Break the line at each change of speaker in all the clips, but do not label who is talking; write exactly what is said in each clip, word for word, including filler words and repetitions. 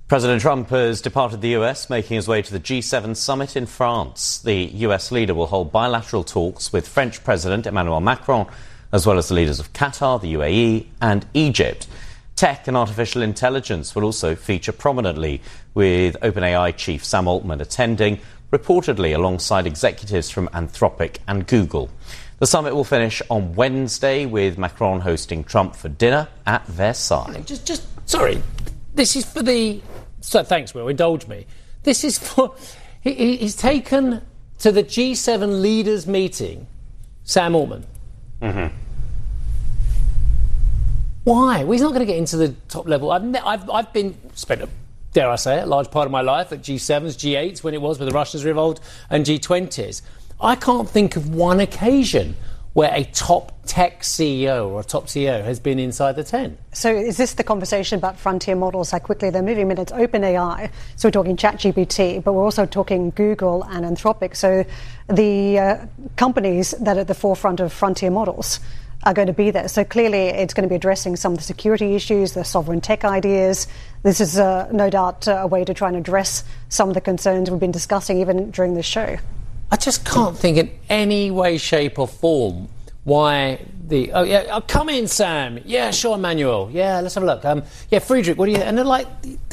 President Trump has departed the U S, making his way to the G seven summit in France. The U S leader will hold bilateral talks with French President Emmanuel Macron, as well as the leaders of Qatar, the U A E and Egypt. Tech and artificial intelligence will also feature prominently, with OpenAI chief Sam Altman attending, reportedly alongside executives from Anthropic and Google. The summit will finish on Wednesday, with Macron hosting Trump for dinner at Versailles.
Just, just sorry, this is for the... So thanks, Will, indulge me. This is for... He, he's taken to the G seven leaders meeting Sam Altman.
Mm-hmm.
Why? Well, he's not going to get into the top level. I've, ne- I've, I've been... spent a, dare I say it, a large part of my life at G sevens, G eights, when it was, with the Russians were involved, and G twenties. I can't think of one occasion where a top tech C E O or a top C E O has been inside the tent.
So is this the conversation about frontier models, how quickly they're moving? I mean, it's OpenAI, so we're talking ChatGPT, but we're also talking Google and Anthropic. So the uh, companies that are at the forefront of frontier models are going to be there. So clearly it's going to be addressing some of the security issues, the sovereign tech ideas. This is uh, no doubt uh, a way to try and address some of the concerns we've been discussing even during this show.
I just can't think in any way, shape or form why the... Oh, yeah, oh, come in, Sam. Yeah, sure, Emmanuel. Yeah, let's have a look. Um, yeah, Friedrich, what do you... And they're like...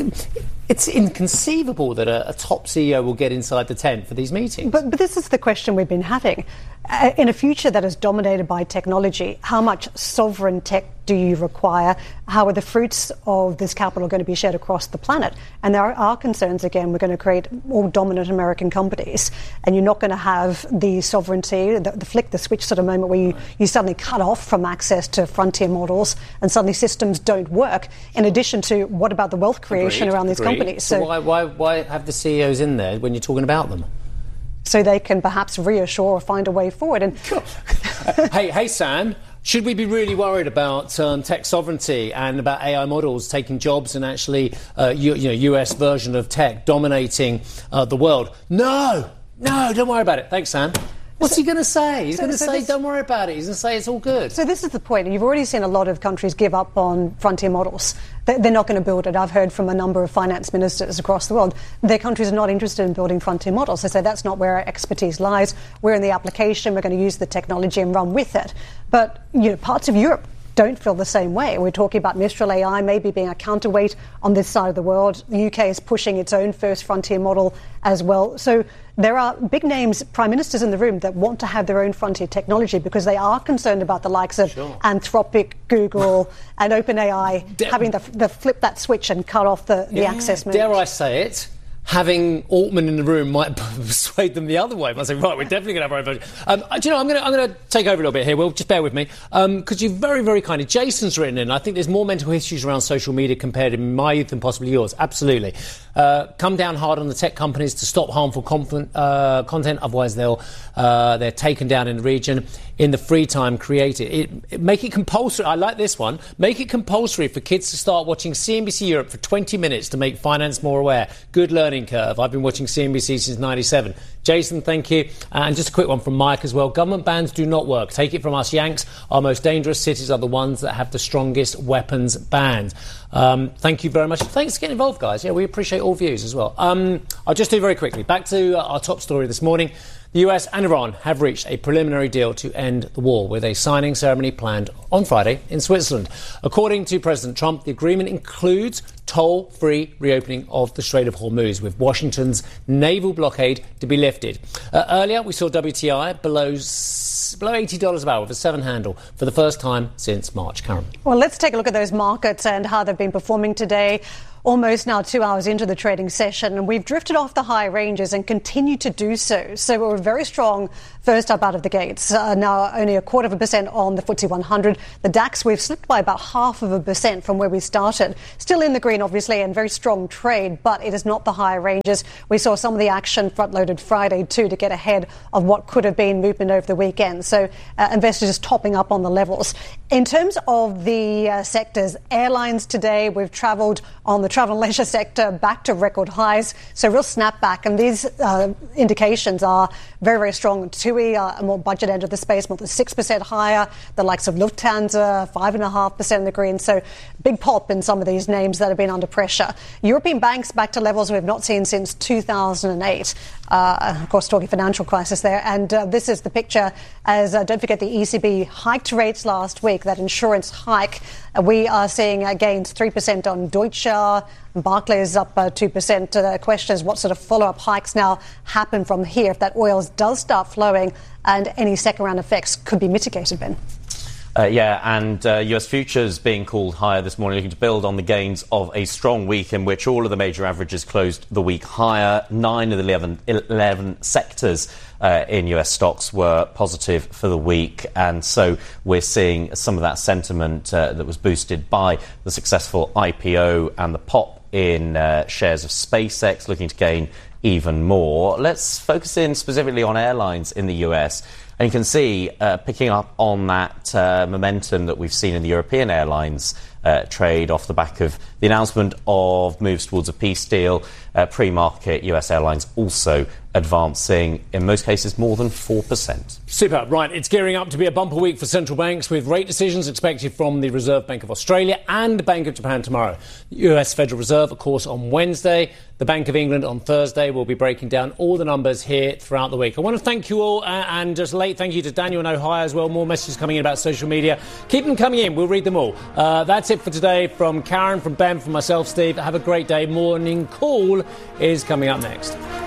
It's inconceivable that a, a top C E O will get inside the tent for these meetings.
But, but this is the question we've been having. Uh, in a future that is dominated by technology, how much sovereign tech do you require? How are the fruits of this capital going to be shared across the planet? And there are concerns, again, we're going to create all dominant American companies, and you're not going to have the sovereignty, the, the flick the switch sort of moment where you, you suddenly cut off from access to frontier models and suddenly systems don't work, in addition to what about the wealth creation
Agreed.
around these
Agreed.
companies?
So, so why, why, why have the C E Os in there when you're talking about them?
So they can perhaps reassure or find a way forward. And
hey, hey, Sam, should we be really worried about um, tech sovereignty and about A I models taking jobs and actually, uh, you, you know, U S version of tech dominating uh, the world? No, no, don't worry about it. Thanks, Sam. What's
so,
he going to say? He's so, going to so say,
this,
don't worry about it. He's going to say it's all good.
So this is the point. You've already seen a lot of countries give up on frontier models. They're not going to build it. I've heard from a number of finance ministers across the world. Their countries are not interested in building frontier models. They say that's not where our expertise lies. We're in the application. We're going to use the technology and run with it. But, you know, parts of Europe don't feel the same way. We're talking about Mistral A I maybe being a counterweight on this side of the world. The U K is pushing its own first frontier model as well. So there are big names, prime ministers in the room, that want to have their own frontier technology because they are concerned about the likes of
sure.
Anthropic, Google and OpenAI da- having the, the flip that switch and cut off the, the
yeah,
access mode.
Dare I say it? Having Altman in the room might persuade them the other way. I say, right, we're definitely going to have our own version. Um, do you know, I'm going to I'm going to take over a little bit here. Will, just bear with me, because um, you very, very kindly. Jason's written in. I think there's more mental issues around social media compared to my youth than possibly yours. Absolutely. Uh, come down hard on the tech companies to stop harmful conf- uh, content. Otherwise, they'll uh, they're taken down in the region. In the free time created, it, it, make it compulsory. I like this one. Make it compulsory for kids to start watching C N B C Europe for twenty minutes to make finance more aware. Good learning curve. I've been watching C N B C since ninety-seven. Jason, thank you. And just a quick one from Mike as well. Government bans do not work. Take it from us Yanks. Our most dangerous cities are the ones that have the strongest weapons banned. Um, thank you very much. Thanks for getting involved, guys. Yeah, we appreciate all views as well. Um, I'll just do very quickly. Back to uh, our top story this morning. The U S and Iran have reached a preliminary deal to end the war, with a signing ceremony planned on Friday in Switzerland. According to President Trump, the agreement includes toll-free reopening of the Strait of Hormuz, with Washington's naval blockade to be lifted. Uh, earlier, we saw W T I below, below eighty dollars a barrel with a seven handle for the first time since March. Karen.
Well, let's take a look at those markets and how they've been performing today. Almost now two hours into the trading session, and we've drifted off the high ranges and continue to do so. So we're very strong first up out of the gates. Uh, now only a quarter of a percent on the F T S E one hundred. The DAX, we've slipped by about half of a percent from where we started. Still in the green, obviously, and very strong trade, but it is not the high ranges. We saw some of the action front-loaded Friday, too, to get ahead of what could have been movement over the weekend. So uh, investors just topping up on the levels. In terms of the uh, sectors, airlines today, we've travelled on the travel and leisure sector back to record highs, so real snapback. And these uh, indications are very, very strong. TUI, uh, a more budget end of the space, more than six percent higher. The likes of Lufthansa, five point five percent in the green. So big pop in some of these names that have been under pressure. European banks back to levels we've not seen since two thousand eight. Uh, of course, talking financial crisis there. And uh, this is the picture as, uh, don't forget, the E C B hiked rates last week, that insurance hike. Uh, we are seeing uh, gains three percent on Deutsche. Barclays up uh, two percent. Uh, the question is what sort of follow-up hikes now happen from here if that oil does start flowing and any second-round effects could be mitigated, Ben.
Uh, yeah, and uh, U S futures being called higher this morning, looking to build on the gains of a strong week in which all of the major averages closed the week higher. Nine of the eleven, eleven sectors uh, in U S stocks were positive for the week, and so we're seeing some of that sentiment uh, that was boosted by the successful I P O and the pop in uh, shares of SpaceX, looking to gain even more. Let's focus in specifically on airlines in the U S. And you can see, uh, picking up on that uh, momentum that we've seen in the European airlines uh, trade off the back of the announcement of moves towards a peace deal, uh, pre-market U S airlines also advancing, in most cases, more than four percent.
Super. Right, it's gearing up to be a bumper week for central banks, with rate decisions expected from the Reserve Bank of Australia and Bank of Japan tomorrow. The U S Federal Reserve, of course, on Wednesday. The Bank of England on Thursday. We'll be breaking down all the numbers here throughout the week. I want to thank you all, uh, and just late thank you to Daniel and Ohio as well. More messages coming in about social media. Keep them coming in. We'll read them all. Uh, that's it for today. From Karen, from Ben, from myself, Steve. Have a great day. Morning Call is coming up next.